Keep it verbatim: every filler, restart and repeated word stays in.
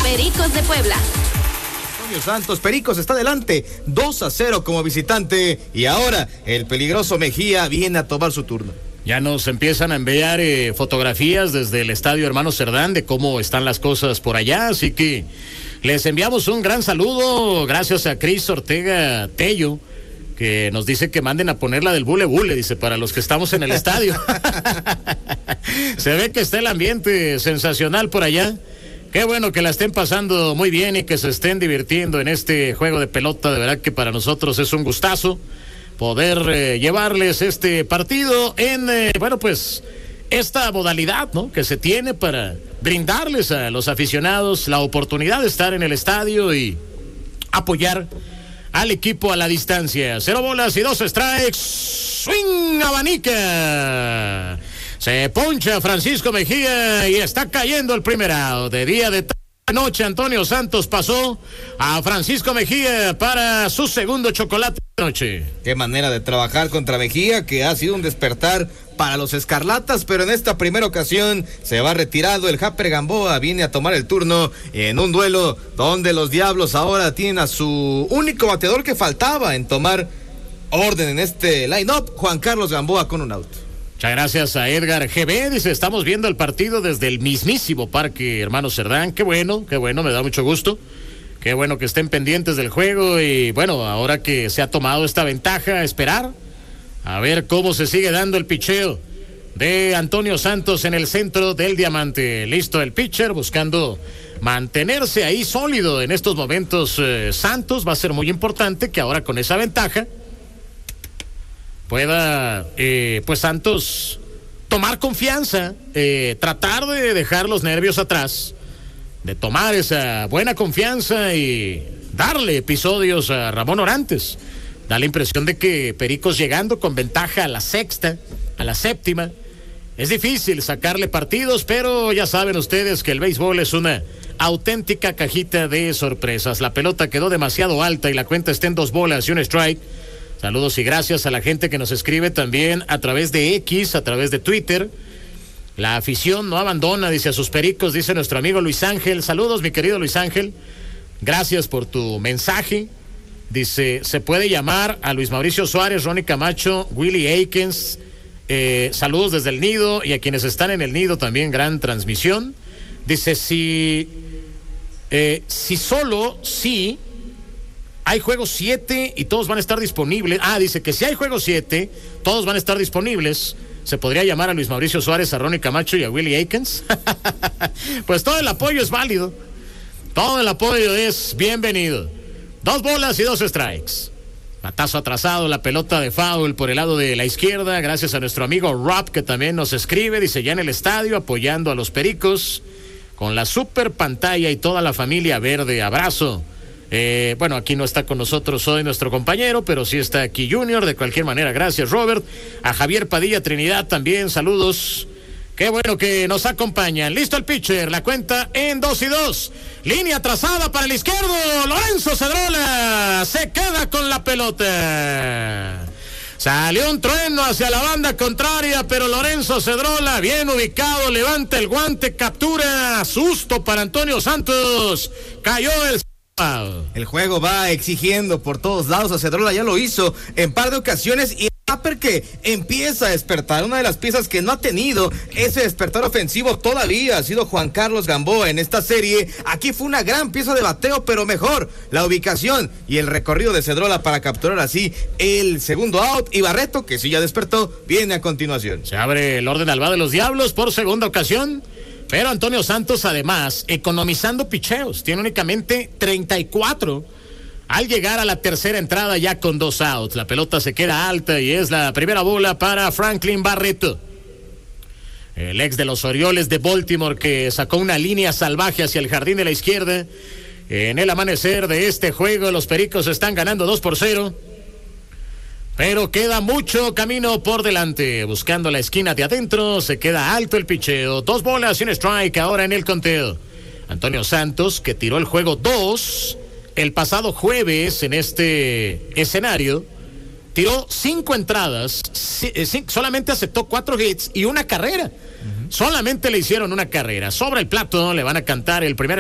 Pericos de Puebla. Antonio Santos, Pericos está adelante, dos a cero como visitante, y ahora el peligroso Mejía viene a tomar su turno. Ya nos empiezan a enviar eh, fotografías desde el estadio Hermano Cerdán de cómo están las cosas por allá, así que les enviamos un gran saludo, gracias a Cris Ortega Tello, que nos dice que manden a poner la del bule bule, dice, para los que estamos en el estadio. Se ve que está el ambiente sensacional por allá. Qué bueno que la estén pasando muy bien y que se estén divirtiendo en este juego de pelota. De verdad que para nosotros es un gustazo poder eh, llevarles este partido en, eh, bueno, pues, esta modalidad, ¿no?, que se tiene para brindarles a los aficionados la oportunidad de estar en el estadio y apoyar al equipo a la distancia. Cero bolas y dos strikes. Swing, abanica. Se poncha Francisco Mejía y está cayendo el primer out. De día de noche, Antonio Santos pasó a Francisco Mejía para su segundo chocolate de noche. Qué manera de trabajar contra Mejía, que ha sido un despertar para los escarlatas, pero en esta primera ocasión se va retirado. El Japper Gamboa viene a tomar el turno en un duelo donde los Diablos ahora tienen a su único bateador que faltaba en tomar orden en este line-up, Juan Carlos Gamboa, con un out. Muchas gracias a Edgar G B, dice, estamos viendo el partido desde el mismísimo Parque Hermano Cerdán. Qué bueno, qué bueno, me da mucho gusto. Qué bueno que estén pendientes del juego y bueno, ahora que se ha tomado esta ventaja, esperar a ver cómo se sigue dando el picheo de Antonio Santos en el centro del diamante. Listo el pitcher, buscando mantenerse ahí sólido en estos momentos. eh, Santos va a ser muy importante que ahora con esa ventaja pueda, eh, pues Santos, tomar confianza, eh, tratar de dejar los nervios atrás, de tomar esa buena confianza y darle episodios a Ramón Orantes. Da la impresión de que Pericos llegando con ventaja a la sexta, a la séptima, es difícil sacarle partidos, pero ya saben ustedes que el béisbol es una auténtica cajita de sorpresas. La pelota quedó demasiado alta y la cuenta está en dos bolas y un strike. Saludos y gracias a la gente que nos escribe también a través de X, a través de Twitter. La afición no abandona, dice, a sus Pericos, dice nuestro amigo Luis Ángel. Saludos, mi querido Luis Ángel. Gracias por tu mensaje. Dice, se puede llamar a Luis Mauricio Suárez, Ronnie Camacho, Willie Aikens. Eh, saludos desde el Nido y a quienes están en el Nido también, gran transmisión. Dice, si, eh, si solo, sí... hay juego siete y todos van a estar disponibles. Ah, dice que si hay juego siete, todos van a estar disponibles. ¿Se podría llamar a Luis Mauricio Suárez, a Ronnie Camacho y a Willie Aikens? Pues todo el apoyo es válido. Todo el apoyo es bienvenido. Dos bolas y dos strikes. Batazo atrasado, la pelota de foul por el lado de la izquierda. Gracias a nuestro amigo Rob, que también nos escribe. Dice, ya en el estadio, apoyando a los Pericos, con la super pantalla y toda la familia verde. Abrazo. Eh, bueno, aquí no está con nosotros hoy nuestro compañero, pero sí está aquí Junior. De cualquier manera, gracias, Robert. A Javier Padilla Trinidad también, saludos. Qué bueno que nos acompañan. Listo el pitcher, la cuenta en dos y dos. Línea trazada para el izquierdo. Lorenzo Cedrola se queda con la pelota. Salió un trueno hacia la banda contraria, pero Lorenzo Cedrola, bien ubicado, levanta el guante, captura. Susto para Antonio Santos. Cayó el... El juego va exigiendo por todos lados a Cedrola, ya lo hizo en par de ocasiones, y el Tapper que empieza a despertar. Una de las piezas que no ha tenido ese despertar ofensivo todavía ha sido Juan Carlos Gamboa en esta serie. Aquí fue una gran pieza de bateo, pero mejor la ubicación y el recorrido de Cedrola para capturar así el segundo out. Y Barreto, que sí ya despertó, viene a continuación. Se abre el orden al va de los Diablos por segunda ocasión. Pero Antonio Santos, además, economizando picheos, tiene únicamente treinta y cuatro al llegar a la tercera entrada ya con dos outs. La pelota se queda alta y es la primera bola para Franklin Barreto, el ex de los Orioles de Baltimore, que sacó una línea salvaje hacia el jardín de la izquierda. En el amanecer de este juego, los Pericos están ganando dos por cero. Pero queda mucho camino por delante. Buscando la esquina de adentro, se queda alto el picheo. Dos bolas y un strike ahora en el conteo. Antonio Santos, que tiró el juego dos el pasado jueves en este escenario, tiró cinco entradas, solamente aceptó cuatro hits y una carrera. Uh-huh. Solamente le hicieron una carrera. Sobre el plato le van a cantar el primer